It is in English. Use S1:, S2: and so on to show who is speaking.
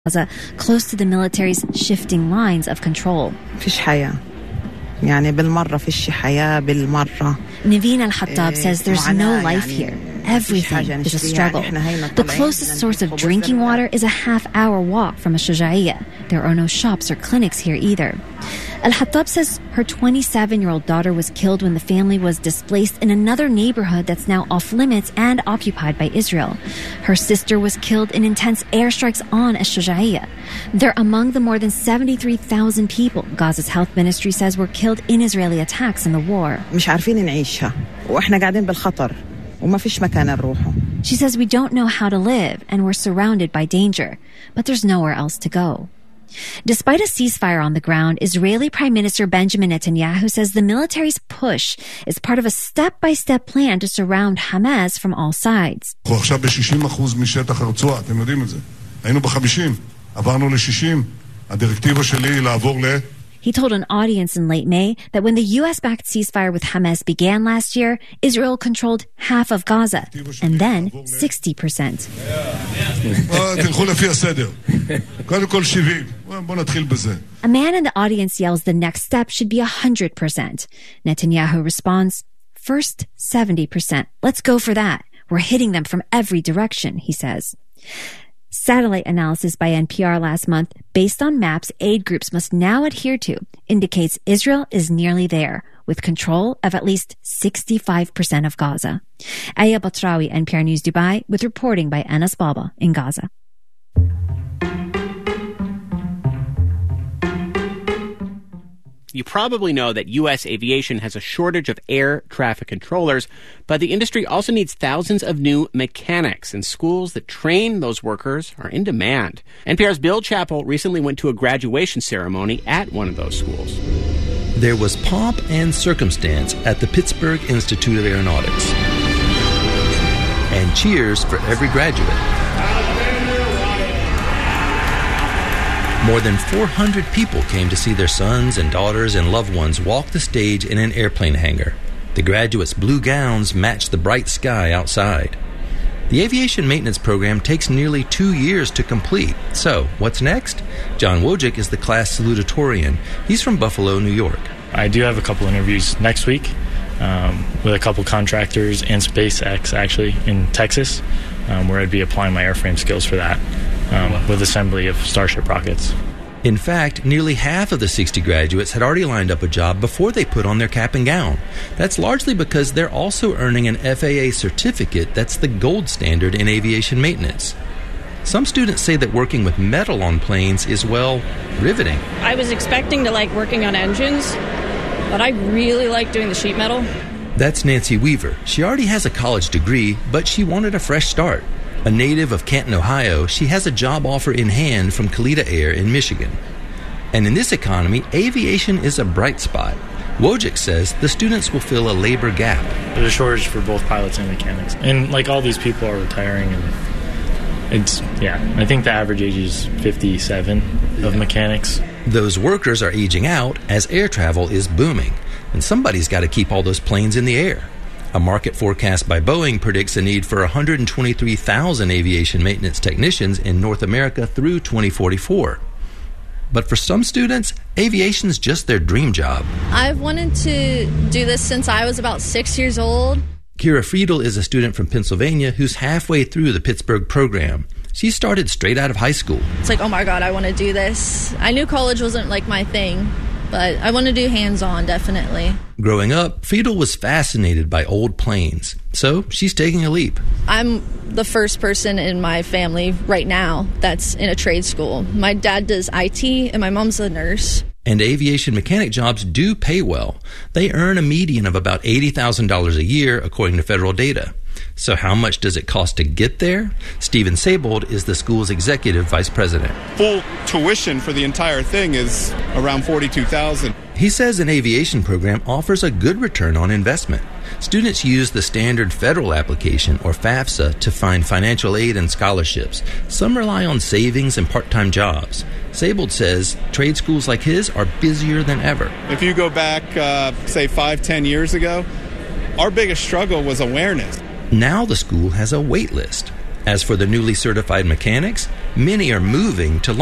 S1: Gaza, close to the military's shifting lines of control.
S2: فيش حياة. يعني بالمرة فيش حياة بالمرة.
S1: Naveen Al-Hattab says there's no life here. Everything is a struggle. The closest source of drinking water is a half-hour walk from Shuja'iyya. There are no shops or clinics here either. Al-Hattab says her 27-year-old daughter was killed when the family was displaced in another neighborhood that's now off-limits and occupied by Israel. Her sister was killed in intense airstrikes on Shuja'iyya. They're among the more than 73,000 people Gaza's health ministry says were killed in Israeli attacks in the war.
S2: مش عارفين نعيشها وإحنا قاعدين بالخطر وما فيش مكان نروحه.
S1: She says we don't know how to live and we're surrounded by danger, but there's nowhere else to go. Despite a ceasefire on the ground, Israeli Prime Minister Benjamin Netanyahu says the military's push is part of a step-by-step plan to surround Hamas from all sides.
S3: אנחנו עכשיו ב-60% משטח הרצועה, אתם יודעים את זה. היינו ב-50, עברנו ל-60. הדירקטיבה שלי היא לעבור
S1: He told an audience in late May that when the U.S.-backed ceasefire with Hamas began last year, Israel controlled half of Gaza, and then 60%.
S3: תלכו לפי הסדר. קודם כל 70. בוא נתחיל בזה.
S1: A man in the audience yells the next step should be 100%. Netanyahu responds, first 70%. Let's go for that. We're hitting them from every direction, he says. Satellite analysis by NPR last month, based on maps aid groups must now adhere to, indicates Israel is nearly there, with control of at least 65% of Gaza. Aya Batrawi, NPR News Dubai, with reporting by Anas Baba in Gaza.
S4: You probably know that U.S. aviation has a shortage of air traffic controllers, but the industry also needs thousands of new mechanics, and schools that train those workers are in demand. NPR's Bill Chappell recently went to a graduation ceremony at one of those schools.
S5: There was pomp and circumstance at the Pittsburgh Institute of Aeronautics. And cheers for every graduate. More than 400 people came to see their sons and daughters and loved ones walk the stage in an airplane hangar. The graduates' blue gowns matched the bright sky outside. The aviation maintenance program takes nearly 2 years to complete. So, what's next? John Wojcik is the class salutatorian. He's from Buffalo, New York.
S6: I do have a couple interviews next week with a couple contractors and SpaceX, actually, in Texas, where I'd be applying my airframe skills for that. With assembly of Starship rockets.
S5: In fact, nearly half of the 60 graduates had already lined up a job before they put on their cap and gown. That's largely because they're also earning an FAA certificate that's the gold standard in aviation maintenance. Some students say that working with metal on planes is, well, riveting.
S7: I was expecting to like working on engines, but I really like doing the sheet metal.
S5: That's Nancy Weaver. She already has a college degree, but she wanted a fresh start. A native of Canton, Ohio, she has a job offer in hand from Kalita Air in Michigan. And in this economy, aviation is a bright spot. Wojcik says the students will fill a labor gap.
S6: There's a shortage for both pilots and mechanics. And like all these people are retiring, and I think the average age is 57 of mechanics.
S5: Those workers are aging out as air travel is booming. And somebody's got to keep all those planes in the air. A market forecast by Boeing predicts a need for 123,000 aviation maintenance technicians in North America through 2044. But for some students, aviation's just their dream job.
S8: I've wanted to do this since I was about 6 years old.
S5: Kira Friedel is a student from Pennsylvania who's halfway through the Pittsburgh program. She started straight out of high school.
S8: It's like, oh my God, I want to do this. I knew college wasn't like my thing, but I want to do hands-on, definitely.
S5: Growing up, Friedel was fascinated by old planes, so she's taking a leap.
S8: I'm the first person in my family right now that's in a trade school. My dad does IT, and my mom's a nurse.
S5: And aviation mechanic jobs do pay well. They earn a median of about $80,000 a year, according to federal data. So how much does it cost to get there? Stephen Sabold is the school's executive vice president.
S9: Full tuition for the entire thing is around $42,000.
S5: He says an aviation program offers a good return on investment. Students use the standard federal application, or FAFSA, to find financial aid and scholarships. Some rely on savings and part-time jobs. Sabold says trade schools like his are busier than ever.
S9: If you go back, say, 5-10 years ago, our biggest struggle was awareness.
S5: Now the school has a wait list. As for the newly certified mechanics, Many are moving to